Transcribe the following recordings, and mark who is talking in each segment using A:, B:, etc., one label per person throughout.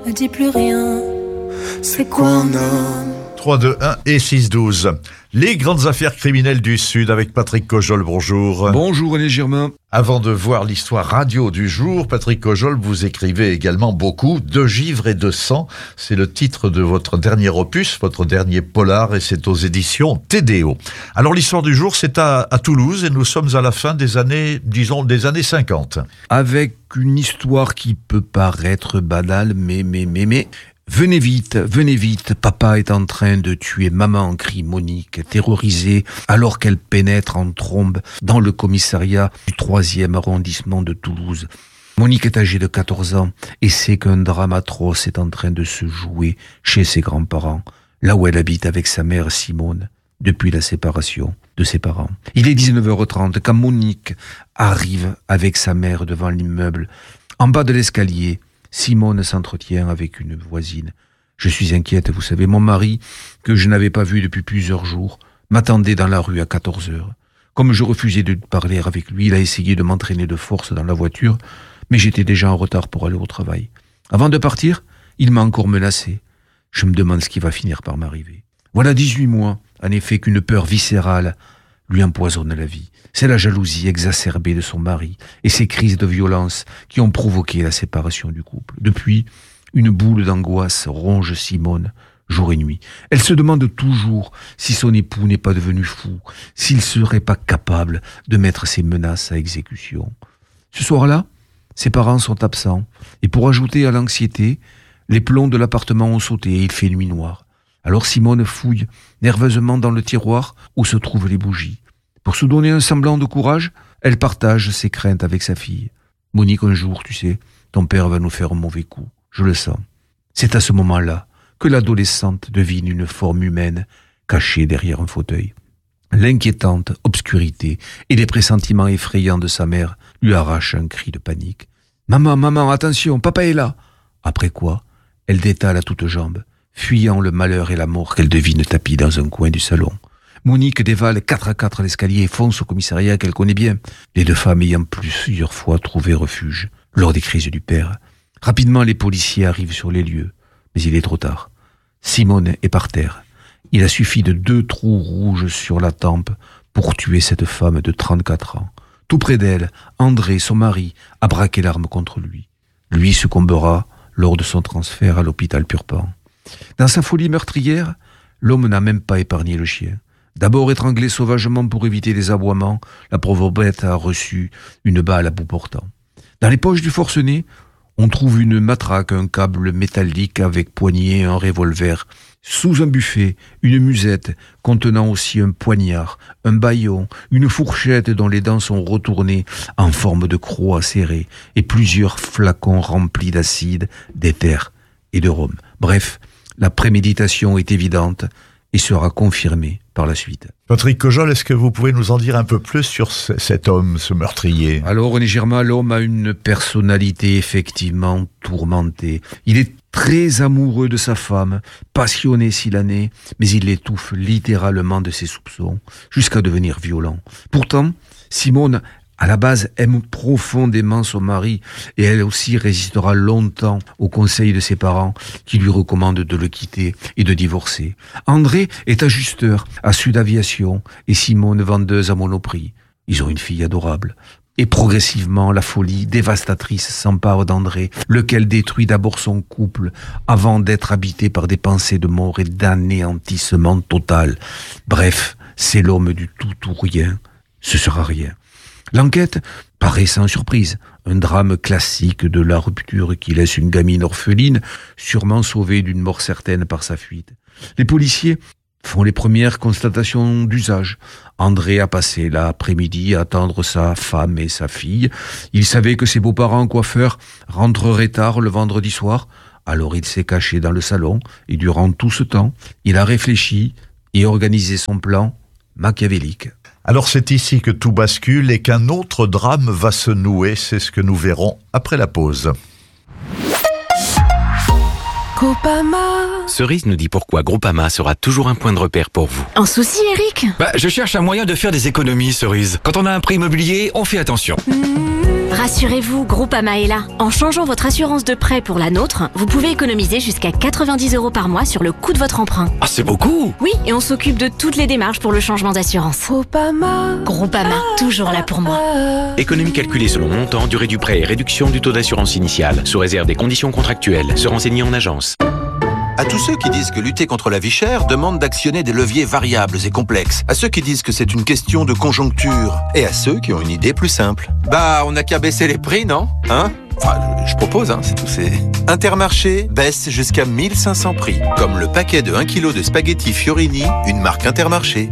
A: Ne dis plus rien. C'est quoi un homme?
B: 3, 2, 1 et 6, 12. Les grandes affaires criminelles du Sud avec Patrick Cojol, bonjour.
C: Bonjour René Germain.
B: Avant de voir l'histoire radio du jour, Patrick Cojol, vous écrivez également beaucoup de givre et de sang. C'est le titre de votre dernier opus, votre dernier polar, et c'est aux éditions TDO. Alors l'histoire du jour, c'est à Toulouse et nous sommes à la fin des années, disons, des années 50.
C: Avec une histoire qui peut paraître banale, mais... Venez vite, papa est en train de tuer maman, crie Monique, terrorisée, alors qu'elle pénètre en trombe dans le commissariat du 3e arrondissement de Toulouse. Monique est âgée de 14 ans et sait qu'un drame atroce est en train de se jouer chez ses grands-parents, là où elle habite avec sa mère Simone, depuis la séparation de ses parents. Il est 19h30 quand Monique arrive avec sa mère devant l'immeuble. En bas de l'escalier, Simone s'entretient avec une voisine. Je suis inquiète, vous savez, mon mari, que je n'avais pas vu depuis plusieurs jours, m'attendait dans la rue à 14h. Comme je refusais de parler avec lui, il a essayé de m'entraîner de force dans la voiture, mais j'étais déjà en retard pour aller au travail. Avant de partir, il m'a encore menacé. Je me demande ce qui va finir par m'arriver. Voilà 18 mois, en effet, qu'une peur viscérale lui empoisonne la vie. C'est la jalousie exacerbée de son mari et ses crises de violence qui ont provoqué la séparation du couple. Depuis, une boule d'angoisse ronge Simone jour et nuit. Elle se demande toujours si son époux n'est pas devenu fou, s'il serait pas capable de mettre ses menaces à exécution. Ce soir-là, ses parents sont absents et pour ajouter à l'anxiété, les plombs de l'appartement ont sauté et il fait nuit noire. Alors Simone fouille nerveusement dans le tiroir où se trouvent les bougies. Pour se donner un semblant de courage, elle partage ses craintes avec sa fille. « Monique, un jour, tu sais, ton père va nous faire un mauvais coup. Je le sens. » C'est à ce moment-là que l'adolescente devine une forme humaine cachée derrière un fauteuil. L'inquiétante obscurité et les pressentiments effrayants de sa mère lui arrachent un cri de panique. « Maman, attention, papa est là !» Après quoi, elle détale à toutes jambes, fuyant le malheur et la mort qu'elle devine tapis dans un coin du salon. Monique dévale 4 à 4 l'escalier et fonce au commissariat qu'elle connaît bien, les deux femmes ayant plusieurs fois trouvé refuge lors des crises du père. Rapidement, les policiers arrivent sur les lieux, mais il est trop tard. Simone est par terre. Il a suffi de 2 trous rouges sur la tempe pour tuer cette femme de 34 ans. Tout près d'elle, André, son mari, a braqué l'arme contre lui. Lui succombera lors de son transfert à l'hôpital Purpan. Dans sa folie meurtrière, l'homme n'a même pas épargné le chien. D'abord étranglé sauvagement pour éviter les aboiements, la pauvre bête a reçu une balle à bout portant. Dans les poches du forcené, on trouve une matraque, un câble métallique avec poignée et un revolver. Sous un buffet, une musette contenant aussi un poignard, un bâillon, une fourchette dont les dents sont retournées en forme de croix serrée et plusieurs flacons remplis d'acide, d'éther et de rhum. Bref, la préméditation est évidente et sera confirmée par la suite.
B: Patrick Cojol, est-ce que vous pouvez nous en dire un peu plus sur cet homme, ce meurtrier?
C: Alors, René Germain, l'homme a une personnalité effectivement tourmentée. Il est très amoureux de sa femme, passionné s'il en est, mais il l'étouffe littéralement de ses soupçons, jusqu'à devenir violent. Pourtant, Simone, à la base, aime profondément son mari et elle aussi résistera longtemps aux conseils de ses parents qui lui recommandent de le quitter et de divorcer. André est ajusteur à Sud Aviation et Simone vendeuse à Monoprix. Ils ont une fille adorable. Et progressivement, la folie dévastatrice s'empare d'André, lequel détruit d'abord son couple avant d'être habité par des pensées de mort et d'anéantissement total. Bref, c'est l'homme du tout ou rien. Ce sera rien. L'enquête paraît sans surprise, un drame classique de la rupture qui laisse une gamine orpheline, sûrement sauvée d'une mort certaine par sa fuite. Les policiers font les premières constatations d'usage. André a passé l'après-midi à attendre sa femme et sa fille. Il savait que ses beaux-parents coiffeurs rentreraient tard le vendredi soir, alors il s'est caché dans le salon et durant tout ce temps, il a réfléchi et organisé son plan machiavélique.
B: Alors c'est ici que tout bascule et qu'un autre drame va se nouer, c'est ce que nous verrons après la pause.
A: Groupama.
D: Cerise nous dit pourquoi Groupama sera toujours un point de repère pour vous.
E: Un souci, Eric ?
D: Je cherche un moyen de faire des économies, Cerise. Quand on a un prêt immobilier, on fait attention.
E: Rassurez-vous, Groupama est là. En changeant votre assurance de prêt pour la nôtre, vous pouvez économiser jusqu'à 90 € par mois sur le coût de votre emprunt.
D: Ah, c'est beaucoup!
E: Oui, et on s'occupe de toutes les démarches pour le changement d'assurance. Groupama, toujours là pour moi.
D: Économie calculée selon montant, durée du prêt et réduction du taux d'assurance initiale, sous réserve des conditions contractuelles. Se renseigner en agence.
F: À tous ceux qui disent que lutter contre la vie chère demande d'actionner des leviers variables et complexes. À ceux qui disent que c'est une question de conjoncture. Et à ceux qui ont une idée plus simple. Bah, on n'a qu'à baisser les prix, non? Hein? Enfin, je propose, c'est tout. Intermarché baisse jusqu'à 1500 prix. Comme le paquet de 1 kg de spaghettis Fiorini, une marque Intermarché.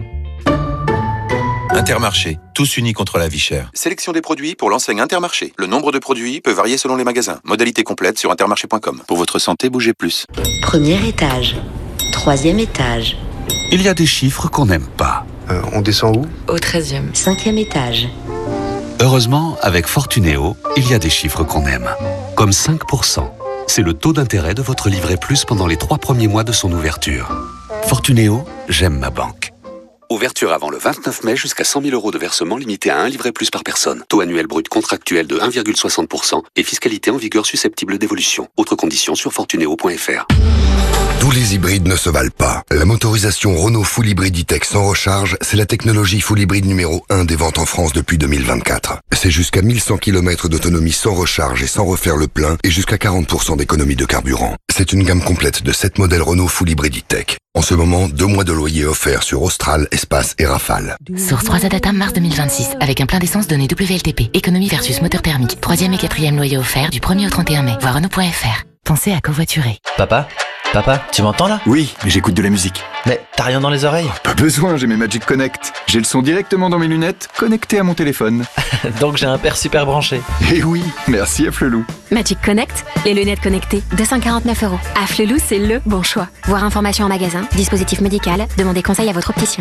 F: Intermarché, tous unis contre la vie chère. Sélection des produits pour l'enseigne Intermarché. Le nombre de produits peut varier selon les magasins. Modalité complète sur intermarché.com. Pour votre santé, bougez plus.
G: Premier étage. Troisième étage.
H: Il y a des chiffres qu'on n'aime pas.
I: On descend où?
G: Au 13e. Cinquième étage.
H: Heureusement, avec Fortunéo, il y a des chiffres qu'on aime. Comme 5%. C'est le taux d'intérêt de votre livret plus pendant les 3 premiers mois de son ouverture. Fortunéo, j'aime ma banque. Ouverture avant le 29 mai jusqu'à 100 000 € de versement limité à un livret plus par personne. Taux annuel brut contractuel de 1,60% et fiscalité en vigueur susceptible d'évolution. Autres conditions sur fortunéo.fr.
J: Tous les hybrides ne se valent pas. La motorisation Renault Full Hybrid E-Tech sans recharge, c'est la technologie full hybride numéro 1 des ventes en France depuis 2024. C'est jusqu'à 1100 km d'autonomie sans recharge et sans refaire le plein et jusqu'à 40% d'économie de carburant. C'est une gamme complète de 7 modèles Renault Full Hybrid E-Tech. En ce moment, 2 mois de loyer offerts sur Austral, Espace et Rafale.
K: Source 3 Data mars 2026, avec un plein d'essence donné WLTP. Économie versus moteur thermique. 3e et 4e loyer offert du 1er au 31 mai. Voir Renault.fr. Pensez à covoiturer.
L: Papa, tu m'entends là?
M: Oui, mais j'écoute de la musique.
L: Mais t'as rien dans les oreilles?
M: Pas besoin, j'ai mes Magic Connect. J'ai le son directement dans mes lunettes, connecté à mon téléphone.
L: Donc j'ai un père super branché.
M: Eh oui, merci à Flelou.
E: Magic Connect, les lunettes connectées, 249 €. Afflelou, c'est le bon choix. Voir information en magasin, dispositif médical, demandez conseil à votre opticien.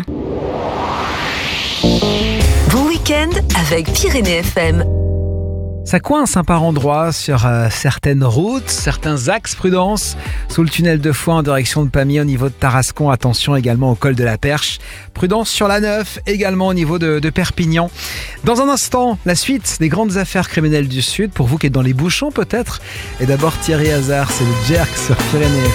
N: Bon week-end avec Pyrénées FM.
O: Ça coince par endroits sur certaines routes, certains axes. Prudence sous le tunnel de Foix en direction de Pamiers au niveau de Tarascon. Attention également au col de la Perche. Prudence sur la 9 également au niveau de Perpignan. Dans un instant, la suite des grandes affaires criminelles du Sud. Pour vous qui êtes dans les bouchons peut-être. Et d'abord Thierry Hazard, c'est le Jerk sur Pyrénées.